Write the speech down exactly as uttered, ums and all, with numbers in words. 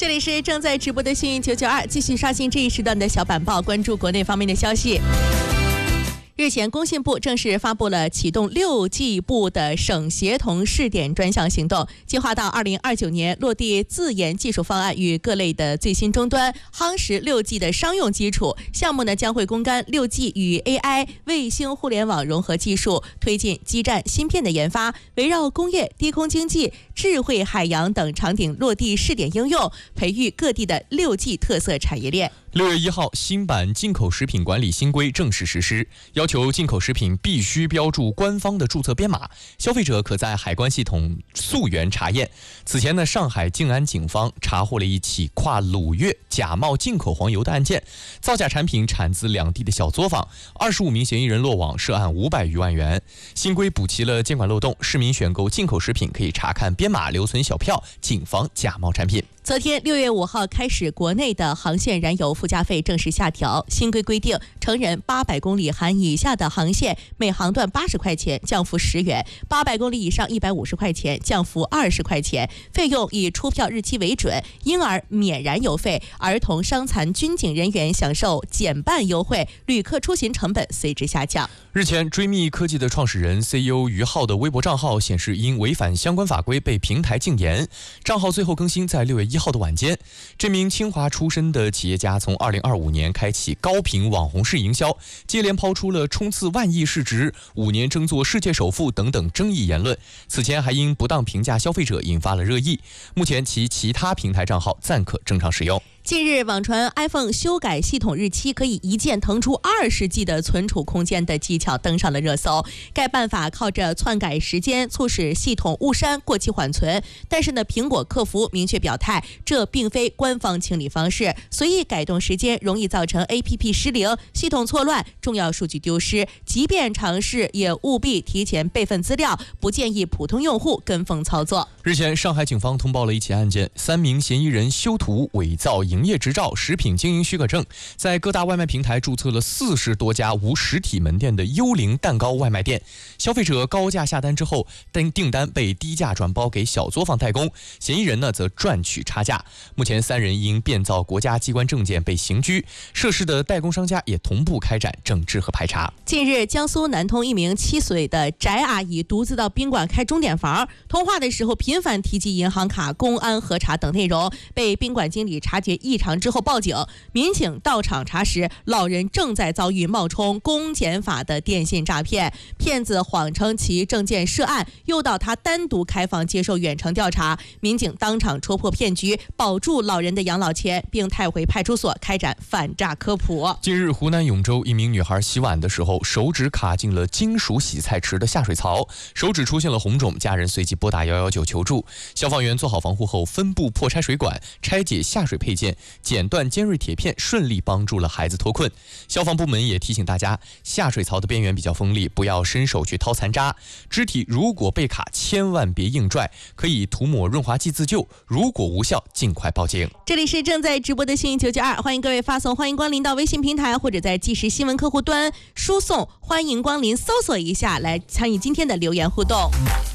这里是正在直播的幸运九九二，继续刷新这一时段的小板报，关注国内方面的消息。日前，工信部正式发布了启动六 G 部的省协同试点专项行动，计划到二零二九年落地自研技术方案与各类的最新终端，夯实六 G 的商用基础。项目呢将会攻干六 G 与 A I、卫星互联网融合技术，推进基站芯片的研发，围绕工业、低空经济、智慧海洋等场景落地试点应用，培育各地的六 G 特色产业链。 六月一号，新版进口食品管理新规正式实施，要求进口食品必须标注官方的注册编码，消费者可在海关系统溯源查验。此前呢，上海静安警方查获了一起跨鲁粤假冒进口黄油的案件，造假产品产自两地的小作坊，二十五名嫌疑人落网，涉案五百余万元。新规补齐了监管漏洞，市民选购进口食品可以查看编码，留存小票，谨防假冒产品。 昨天六月五号开始，国内的航线燃油附加费正式下调。新规规定，成人八百公里含以下的航线，每航段八十块钱，降幅十元；八百公里以上一百五十块钱，降幅二十块钱。费用以出票日期为准，婴儿免燃油费，儿童、伤残、军警人员享受减半优惠，旅客出行成本随之下降。 日前，追觅科技的创始人 C E O 于浩的微博账号显示，因违反相关法规被平台禁言。账号最后更新在六月一号的晚间。这名清华出身的企业家从二零二五年开启高频网红式营销，接连抛出了冲刺万亿市值、五年争做世界首富等等争议言论。此前还因不当评价消费者引发了热议。目前其其他平台账号暂可正常使用。 近日，网传 iPhone 修改系统日期可以一键腾出二十 G 的存储空间的技巧登上了热搜。该办法靠着篡改时间促使系统误删、过期缓存。但是呢，苹果客服明确表态，这并非官方清理方式，随意改动时间容易造成 A P P 失灵、系统错乱、重要数据丢失。即便尝试，也务必提前备份资料，不建议普通用户跟风操作。 日前，上海警方通报了一起案件，三名嫌疑人修图、伪造营业执照、食品经营许可证，在各大外卖平台注册了四十多家无实体门店的幽灵蛋糕外卖店。消费者高价下单之后，订订单被低价转包给小作坊代工，嫌疑人呢则赚取差价。目前三人因变造国家机关证件被刑拘，涉事的代工商家也同步开展整治和排查。 近日，江苏南通一名七岁的翟阿姨独自到宾馆开钟点房，通话的时候频繁提及银行卡、公安核查等内容，被宾馆经理察觉异常之后报警。民警到场查实，老人正在遭遇冒充公检法的电信诈骗，骗子谎称其证件涉案，诱导他单独开房接受远程调查。民警当场戳破骗局，保住老人的养老钱，并带回派出所开展反诈科普。 近日，湖南永州一名女孩洗碗的时候，手指卡进了金属洗菜池的下水槽，手指出现了红肿，家人随即拨打一一九求助。消防员做好防护后，分步破拆水管，拆解下水配件，剪断尖锐铁片，顺利帮助了孩子脱困。消防部门也提醒大家，下水槽的边缘比较锋利，不要伸手去掏残渣。肢体如果被卡，千万别硬拽，可以涂抹润滑剂自救，如果无效，尽快报警。 这里是正在直播的幸运九九二，欢迎各位发送欢迎光临到微信平台，或者在即时新闻客户端输送欢迎光临，搜索一下来参与今天的留言互动。